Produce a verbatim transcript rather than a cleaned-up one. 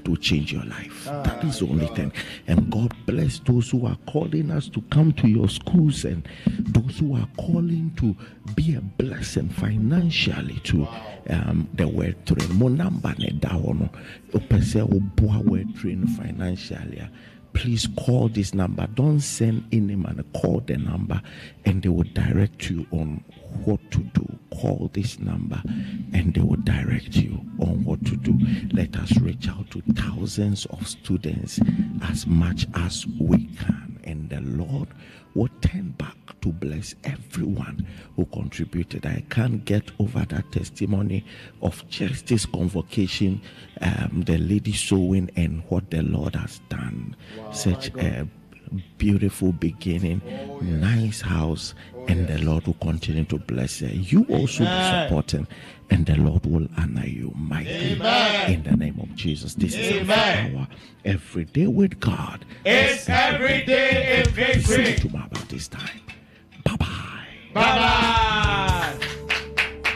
that will change your life. That is the only thing. And God bless those who are calling us to come to your schools, and those who are calling to be a blessing financially to um, the word train. Mo number ne da hono. Opese oboa word train financially. Please call this number. Don't send any man. Call the number, and they will direct you on what to do. Call this number, and they will direct you on what to do. Let us reach out to thousands of students as much as we can, and the Lord will turn back to bless everyone who contributed. I can't get over that testimony of just this convocation, um, the lady sewing, and what the Lord has done. Wow, such a beautiful beginning, oh, yes. Nice house, oh, and yes. The Lord will continue to bless her. You also be supporting, and the Lord will honor you mightily. In the name of Jesus. This Amen. Is our hour. Every day with God. It's every day in victory. See you tomorrow about this time. Bye bye. Bye bye.